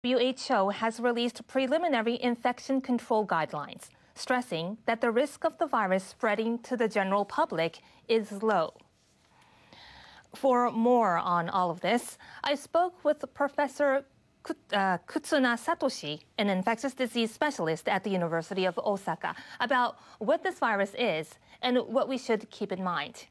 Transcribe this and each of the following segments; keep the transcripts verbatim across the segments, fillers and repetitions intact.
W H O has released preliminary infection control guidelines, stressing that the risk of the virus spreading to the general public is low. For more on all of this, I spoke with Professor Uh, Kutsuna Satoshi, an infectious disease specialist at the University of Osaka, about what this virus is and what we should keep in mind.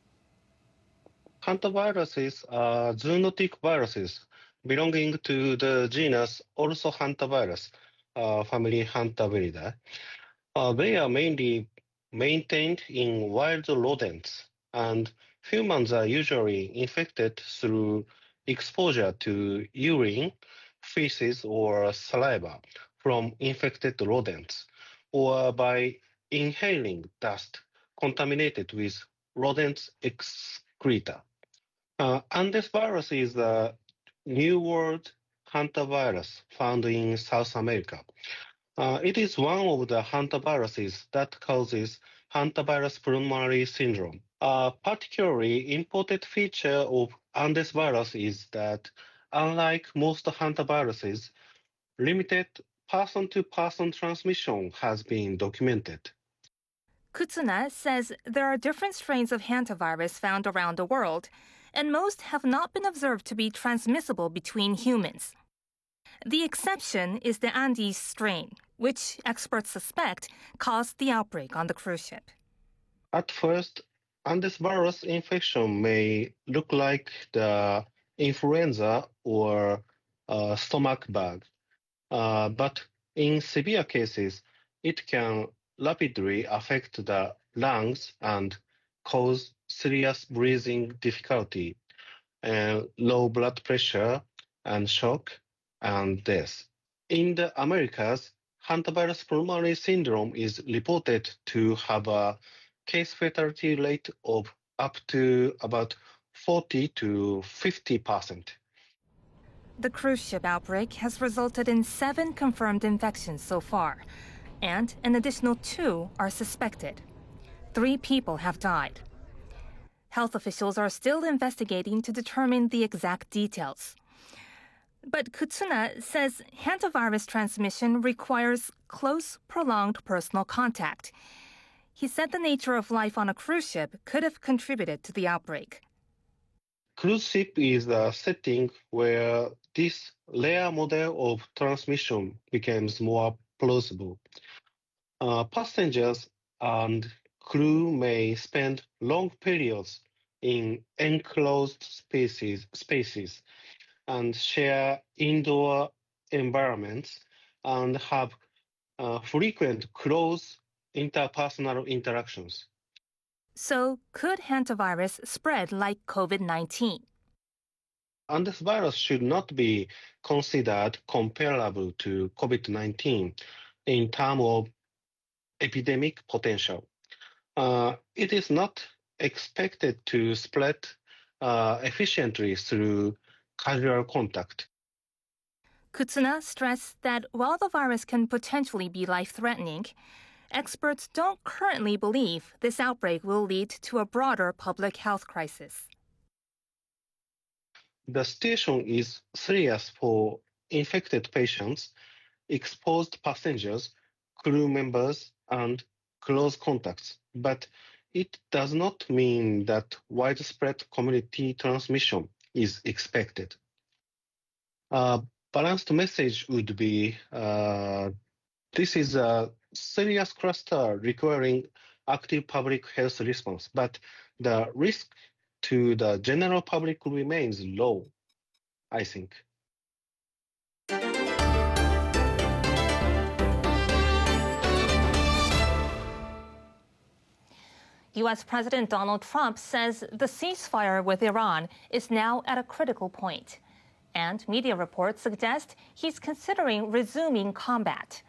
Hantaviruses are zoonotic viruses belonging to the genus also Hantavirus, uh, family Hantaviridae. Uh, they are mainly maintained in wild rodents, and humans are usually infected through exposure to urine, feces, or saliva from infected rodents, or by inhaling dust contaminated with rodents' excreta. Uh, Andes virus is a New World hantavirus found in South America. Uh, it is one of the hantaviruses that causes hantavirus pulmonale syndrome. A particularly important feature of Andes virus is that, unlike most hantaviruses, limited person-to-person transmission has been documented. Kutsuna says there are different strains of hantavirus found around the world, and most have not been observed to be transmissible between humans. The exception is the Andes strain, which experts suspect caused the outbreak on the cruise ship. At first, Andes virus infection may look like the influenza or uh, stomach bug, uh, but in severe cases, it can rapidly affect the lungs and cause serious breathing difficulty, and low blood pressure, and shock, and death. In the Americas, hantavirus pulmonale syndrome is reported to have a case fatality rate of up to about forty to fifty percent. The cruise ship outbreak has resulted in seven confirmed infections so far, and an additional two are suspected. Three people have died. Health officials are still investigating to determine the exact details. But Kutsuna says hantavirus transmission requires close, prolonged personal contact. He said the nature of life on a cruise ship could have contributed to the outbreak. Cruise ship is a setting where this rare model of transmission becomes more plausible. Uh, passengers and crew may spend long periods in enclosed spaces, spaces and share indoor environments and have uh, frequent close interpersonal interactions. So, could hantavirus spread like COVID nineteen? Andes virus should not be considered comparable to COVID nineteen in terms of epidemic potential. Uh, it is not expected to spread uh, efficiently through casual contact. Kutsuna stressed that while the virus can potentially be life-threatening, experts don't currently believe this outbreak will lead to a broader public health crisis. The situation is serious for infected patients, exposed passengers, crew members, and close contacts, but it does not mean that widespread community transmission is expected. A balanced message would be uh, this is a serious cluster requiring active public health response, but the risk to the general public remains low, I think. U S President Donald Trump says the ceasefire with Iran is now at a critical point, and media reports suggest he's considering resuming combat.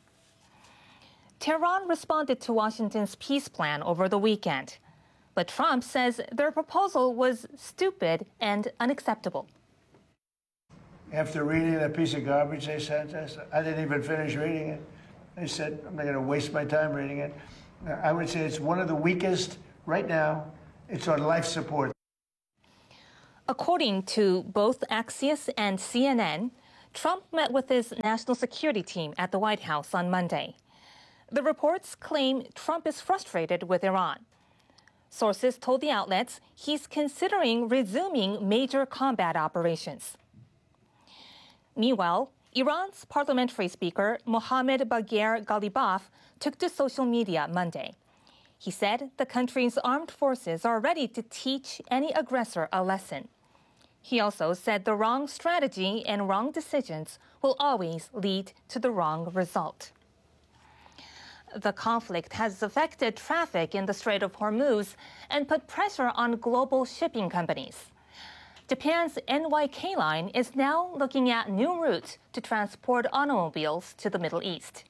Tehran responded to Washington's peace plan over the weekend, but Trump says their proposal was stupid and unacceptable. After reading that piece of garbage they sent us, I didn't even finish reading it. They said, I'm not going to waste my time reading it. I would say it's one of the weakest right now. It's on life support. According to both Axios and C N N, Trump met with his national security team at the White House on Monday. The reports claim Trump is frustrated with Iran. Sources told the outlets he's considering resuming major combat operations. Meanwhile, Iran's parliamentary speaker Mohammad Bagher Ghalibaf took to social media Monday. He said the country's armed forces are ready to teach any aggressor a lesson. He also said the wrong strategy and wrong decisions will always lead to the wrong result. The conflict has affected traffic in the Strait of Hormuz and put pressure on global shipping companies. Japan's N Y K Line is now looking at new routes to transport automobiles to the Middle East.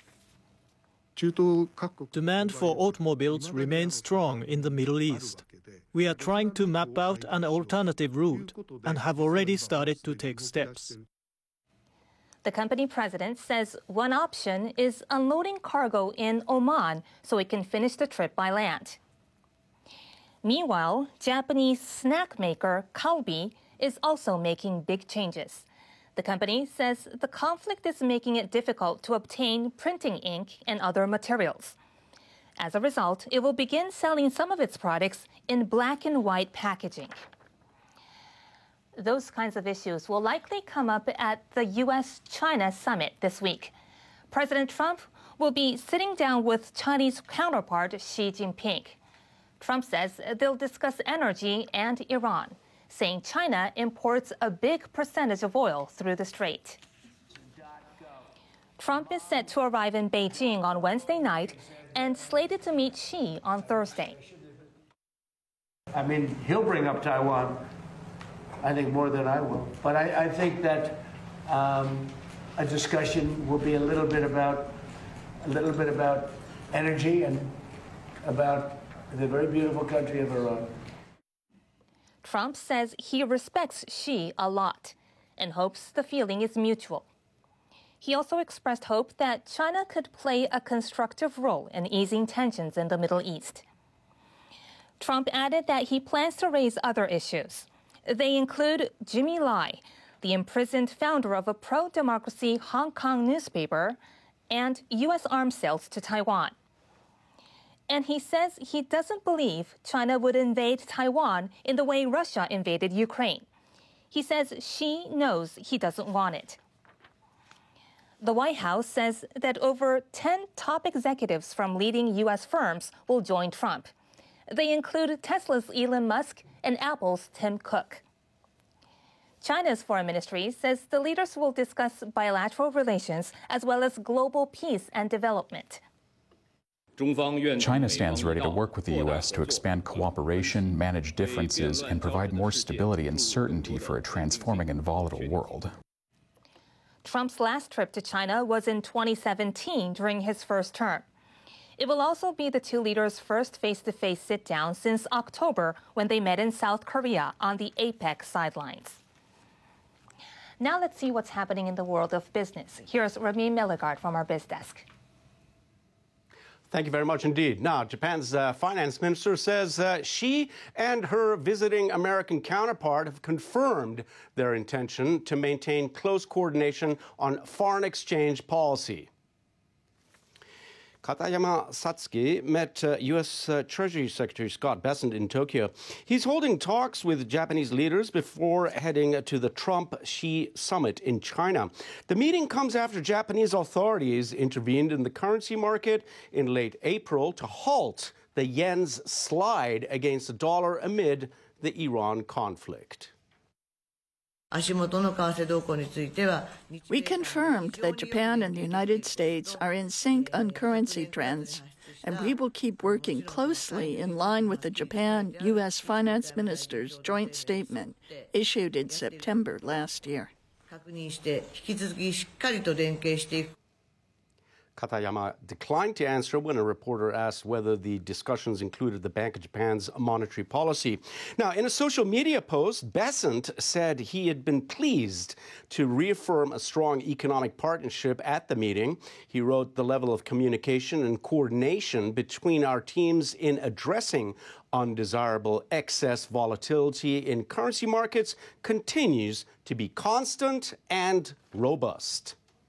Demand for automobiles remains strong in the Middle East. We are trying to map out an alternative route and have already started to take steps. The company president says one option is unloading cargo in Oman so it can finish the trip by land. Meanwhile, Japanese snack maker Calbee is also making big changes. The company says the conflict is making it difficult to obtain printing ink and other materials. As a result, it will begin selling some of its products in black and white packaging. Those kinds of issues will likely come up at the U S China summit this week. President Trump will be sitting down with Chinese counterpart Xi Jinping. Trump says they'll discuss energy and Iran, saying China imports a big percentage of oil through the strait. Trump is set to arrive in Beijing on Wednesday night and slated to meet Xi on Thursday. I mean, he'll bring up Taiwan, I think, more than I will. But I, I think that um, a discussion will be a little bit about a little bit about energy and about the very beautiful country of Iran. Trump says he respects Xi a lot and hopes the feeling is mutual. He also expressed hope that China could play a constructive role in easing tensions in the Middle East. Trump added that he plans to raise other issues. They include Jimmy Lai, the imprisoned founder of a pro-democracy Hong Kong newspaper, and U S arms sales to Taiwan. And he says he doesn't believe China would invade Taiwan in the way Russia invaded Ukraine. He says Xi knows he doesn't want it. The White House says that over ten top executives from leading U S firms will join Trump. They include Tesla's Elon Musk and Apple's Tim Cook. China's foreign ministry says the leaders will discuss bilateral relations as well as global peace and development. China stands ready to work with the U S to expand cooperation, manage differences, and provide more stability and certainty for a transforming and volatile world. Trump's last trip to China was in twenty seventeen during his first term. It will also be the two leaders' first face-to-face sit-down since October when they met in South Korea on the APEC sidelines. Now let's see what's happening in the world of business. Here's Ramin Meligard from our Biz Desk. Thank you very much indeed. Now, Japan's uh, finance minister says uh, she and her visiting American counterpart have confirmed their intention to maintain close coordination on foreign exchange policy. Katayama Satsuki met uh, U S Uh, Treasury Secretary Scott Bessent in Tokyo. He's holding talks with Japanese leaders before heading to the Trump-Xi summit in China. The meeting comes after Japanese authorities intervened in the currency market in late April to halt the yen's slide against the dollar amid the Iran conflict. We confirmed that Japan and the United States are in sync on currency trends, and we will keep working closely in line with the Japan-U S finance ministers' joint statement issued in September last year. Katayama declined to answer when a reporter asked whether the discussions included the Bank of Japan's monetary policy. Now, in a social media post, Bessent said he had been pleased to reaffirm a strong economic partnership at the meeting. He wrote, "The level of communication and coordination between our teams in addressing undesirable excess volatility in currency markets continues to be constant and robust."